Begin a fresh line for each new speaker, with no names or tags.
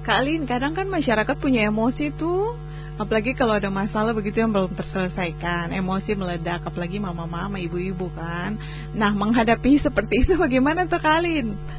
Kak Alin, kadang kan masyarakat punya emosi tuh, apalagi kalau ada masalah begitu yang belum terselesaikan, emosi meledak, apalagi mama-mama, ibu-ibu kan. Nah, menghadapi seperti itu bagaimana tuh Kak Alin?